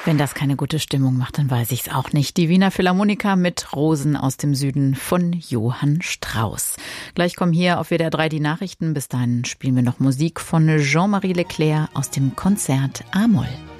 Wenn das keine gute Stimmung macht, dann weiß ich es auch nicht. Die Wiener Philharmoniker mit Rosen aus dem Süden von Johann Strauss. Gleich kommen hier auf WDR 3 die Nachrichten. Bis dahin spielen wir noch Musik von Jean-Marie Leclerc aus dem Konzert A-Moll.